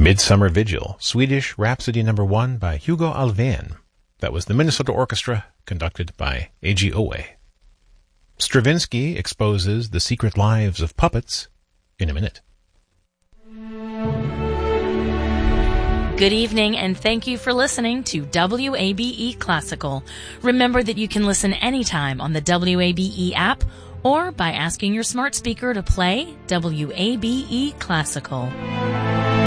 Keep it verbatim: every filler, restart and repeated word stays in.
Midsummer Vigil, Swedish Rhapsody Number One by Hugo Alfvén. That was the Minnesota Orchestra, conducted by A G Owe. Stravinsky exposes the secret lives of puppets in a minute. Good evening, and thank you for listening to W A B E Classical. Remember that you can listen anytime on the W A B E app or by asking your smart speaker to play W A B E Classical.